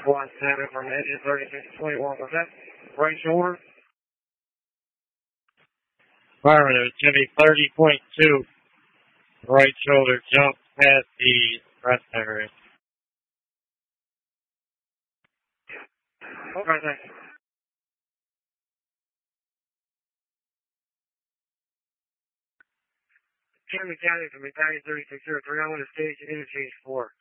517 from engine 36.1%. Right shoulder. Affirmative, Jimmy 30.2. Right shoulder jump past the rest area. Okay, thanks. Jimmy County from Battalion 3603, I'm going to stage interchange 4.